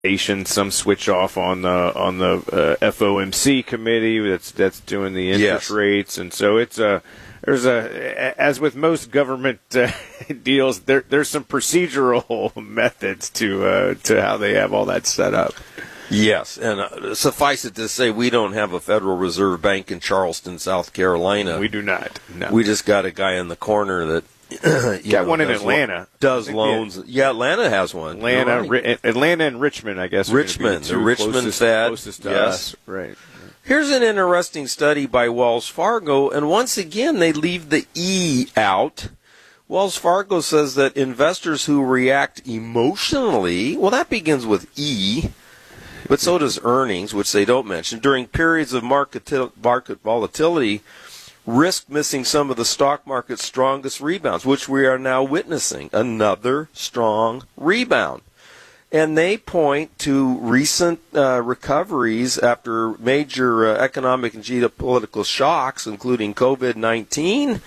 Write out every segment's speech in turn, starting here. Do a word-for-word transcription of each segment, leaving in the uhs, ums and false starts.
some switch off on the on the uh, F O M C committee that's that's doing the interest yes. rates, and so it's a there's a as with most government uh, deals, there there's some procedural methods to uh, to how they have all that set up. Yes, and uh, suffice it to say, we don't have a Federal Reserve Bank in Charleston, South Carolina. We do not. No. We just got a guy in the corner that you got know, one in does Atlanta. Lo- does loans. Yeah. yeah, Atlanta has one. Atlanta, right. Ri- Atlanta, and Richmond, I guess. Richmond, the, the Richmond closest, Fed. Closest to yes. us. Right. Here's an interesting study by Wells Fargo, and once again, they leave the E out. Wells Fargo says that investors who react emotionally, well, that begins with E, but so does earnings, which they don't mention, during periods of market market volatility, risk missing some of the stock market's strongest rebounds, which we are now witnessing. Another strong rebound. And they point to recent uh, recoveries after major uh, economic and geopolitical shocks, including covid nineteen,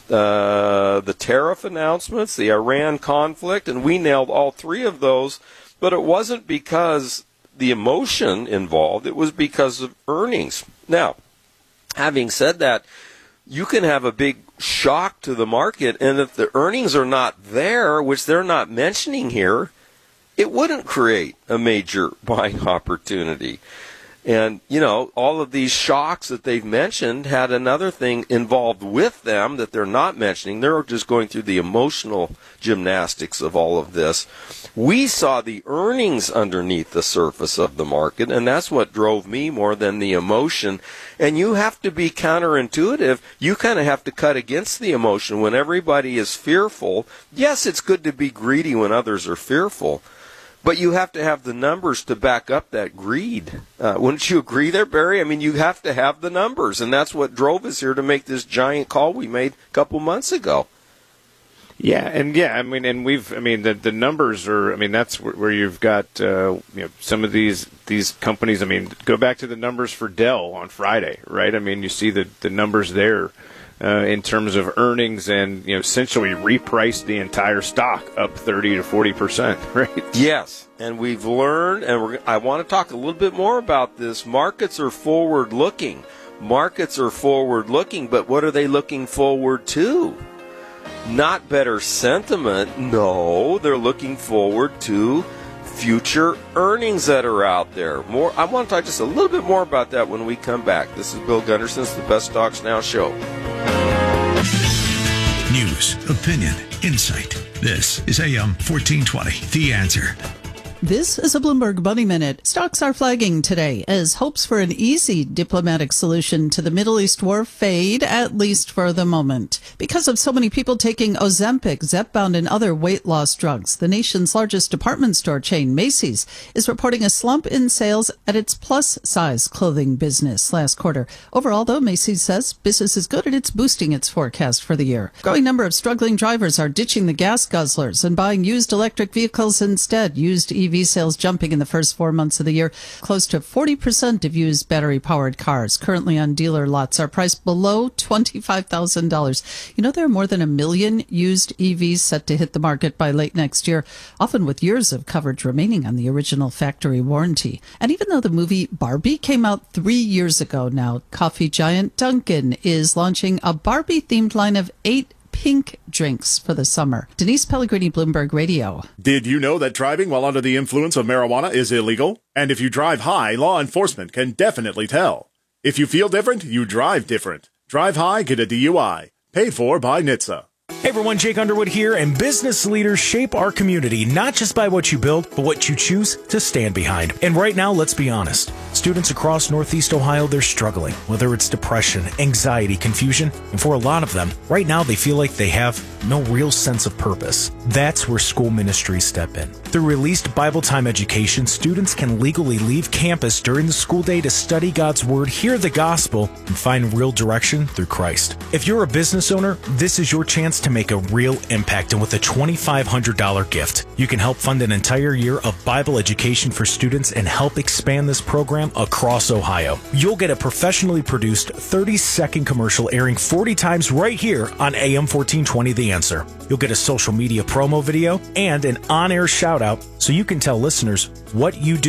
uh, the tariff announcements, the Iran conflict, and we nailed all three of those. But it wasn't because the emotion involved, it was because of earnings. Now, having said that, you can have a big shock to the market, and if the earnings are not there, which they're not mentioning here, it wouldn't create a major buying opportunity. And, you know, all of these shocks that they've mentioned had another thing involved with them that they're not mentioning. They're just going through the emotional gymnastics of all of this. We saw the earnings underneath the surface of the market, and that's what drove me more than the emotion. And you have to be counterintuitive. You kind of have to cut against the emotion when everybody is fearful. Yes, it's good to be greedy when others are fearful, but you have to have the numbers to back up that greed. Uh, wouldn't you agree there, Barry? I mean, you have to have the numbers, and that's what drove us here to make this giant call we made a couple months ago. Yeah, and yeah, I mean, and we've, I mean, the the numbers are, I mean, that's where, where you've got, uh, you know, some of these these companies. I mean, go back to the numbers for Dell on Friday, right? I mean, you see the the numbers there. Uh, in terms of earnings, and you know, essentially repriced the entire stock up thirty to forty percent, right? Yes, and we've learned, and we're, I want to talk a little bit more about this. Markets are forward-looking. Markets are forward-looking, but what are they looking forward to? Not better sentiment. No, they're looking forward to future earnings that are out there. More. I want to talk just a little bit more about that when we come back. This is Bill Gunderson's The Best Stocks Now Show. News, opinion, insight. This is A M fourteen twenty, The Answer. This is a Bloomberg Money Minute. Stocks are flagging today as hopes for an easy diplomatic solution to the Middle East war fade, at least for the moment. Because of so many people taking Ozempic, Zepbound, and other weight loss drugs, the nation's largest department store chain, Macy's, is reporting a slump in sales at its plus-size clothing business last quarter. Overall, though, Macy's says business is good and it's boosting its forecast for the year. A growing number of struggling drivers are ditching the gas guzzlers and buying used electric vehicles instead. Used E V sales jumping in the first four months of the year. Close to forty percent of used battery-powered cars currently on dealer lots are priced below twenty-five thousand dollars. You know, there are more than a million used E Vs set to hit the market by late next year, often with years of coverage remaining on the original factory warranty. And even though the movie Barbie came out three years ago now, coffee giant Dunkin' is launching a Barbie-themed line of eight pink drinks for the summer. Denise Pellegrini, Bloomberg Radio. Did you know that driving while under the influence of marijuana is illegal? And if you drive high, law enforcement can definitely tell. If you feel different, you drive different. Drive high, get a D U I. Paid for by N H T S A. Hey everyone, Jake Underwood here, and business leaders shape our community not just by what you build, but what you choose to stand behind. And right now, let's be honest. Students across Northeast Ohio, they're struggling, whether it's depression, anxiety, confusion, and for a lot of them, right now they feel like they have no real sense of purpose. That's where school ministries step in. Through released Bible time education, students can legally leave campus during the school day to study God's Word, hear the gospel, and find real direction through Christ. If you're a business owner, this is your chance chance to make a real impact, and with a twenty-five hundred dollars gift, you can help fund an entire year of Bible education for students and help expand this program across Ohio. You'll get a professionally produced thirty-second commercial airing forty times right here on A M fourteen twenty The Answer. You'll get a social media promo video and an on-air shout-out so you can tell listeners what you do